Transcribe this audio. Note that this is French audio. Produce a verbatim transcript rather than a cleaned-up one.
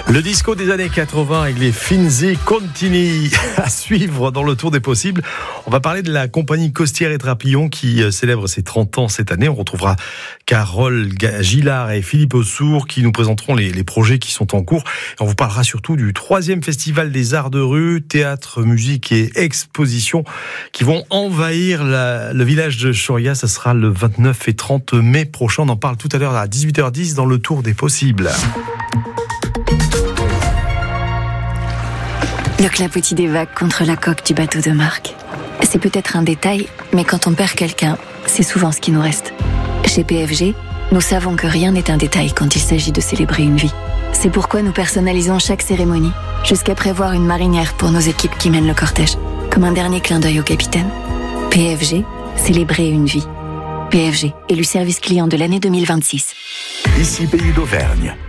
Le disco des années quatre-vingts avec les Finzi Contini à suivre dans le Tour des possibles. On va parler de la compagnie Costières et Trapillon qui célèbre ses trente ans cette année. On retrouvera Carole Gillard et Philippe Aussour qui nous présenteront les, les projets qui sont en cours. Et on vous parlera surtout du troisième festival des arts de rue, théâtre, musique et exposition qui vont envahir la, le village de Choria. Ça sera le vingt-neuf et trente mai prochain. On en parle tout à l'heure à dix-huit heures dix dans le Tour des possibles. Le clapotis des vagues contre la coque du bateau de Marc. C'est peut-être un détail, mais quand on perd quelqu'un, c'est souvent ce qui nous reste. Chez P F G, nous savons que rien n'est un détail quand il s'agit de célébrer une vie. C'est pourquoi nous personnalisons chaque cérémonie, jusqu'à prévoir une marinière pour nos équipes qui mènent le cortège, comme un dernier clin d'œil au capitaine. P F G, célébrer une vie. P F G, élu service client de l'année deux mille vingt-six. Ici Pays d'Auvergne.